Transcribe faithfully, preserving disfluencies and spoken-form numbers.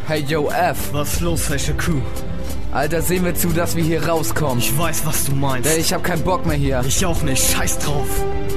Hey yo F, Was los, welche Crew? Alter, sehen wir zu, dass wir hier rauskommen. Ich weiß, was du meinst. Denn ich hab keinen Bock mehr hier. Ich auch nicht, scheiß drauf.